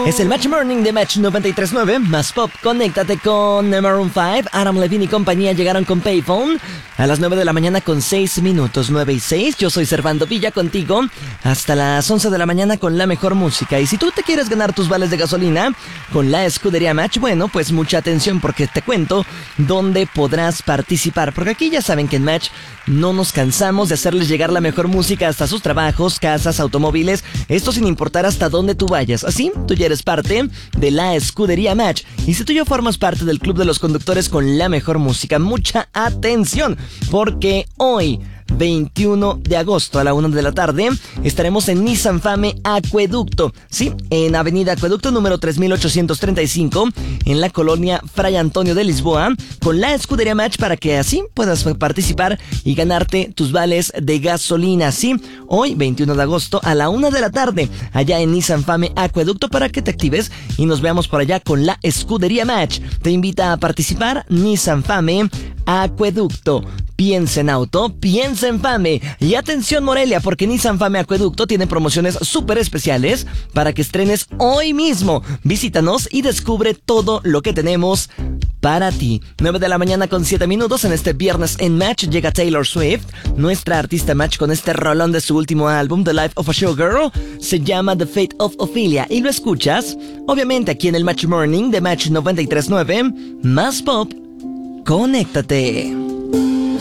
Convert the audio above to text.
Es el Match Morning de Match 93.9, más pop. Conéctate con Maroon 5, Adam Levine y compañía llegaron con Payphone a las 9 de la mañana con 6 minutos, 9 y 6. Yo soy Servando Villa contigo hasta las 11 de la mañana con la mejor música. Y si tú te quieres ganar tus vales de gasolina con la escudería Match, bueno, pues mucha atención porque te cuento dónde podrás participar. Porque aquí ya saben que en Match no nos cansamos de hacerles llegar la mejor música hasta sus trabajos, casas, automóviles. Esto sin importar hasta dónde tú vayas. Así, tú ya eres parte de la escudería Match. Y si tú ya formas parte del club de los conductores con la mejor música, mucha atención, porque hoy 21 de agosto a la 1 de la tarde estaremos en Nissan Fame Acueducto, sí, en Avenida Acueducto número 3835 en la colonia Fray Antonio de Lisboa, con la escudería Match para que así puedas participar y ganarte tus vales de gasolina, sí, hoy 21 de agosto a la 1 de la tarde allá en Nissan Fame Acueducto para que te actives y nos veamos por allá con la escudería Match. Te invita a participar Nissan Fame Acueducto. Piensa en auto, piensa en Fame. Y atención Morelia, porque Nissan Fame Acueducto tiene promociones súper especiales para que estrenes hoy mismo. Visítanos y descubre todo lo que tenemos para ti. 9 de la mañana con 7 minutos en este viernes en Match llega Taylor Swift, nuestra artista Match, con este rolón de su último álbum, The Life of a Showgirl. Se llama The Fate of Ophelia y lo escuchas, obviamente, aquí en el Match Morning de Match 93.9, más pop. Conéctate.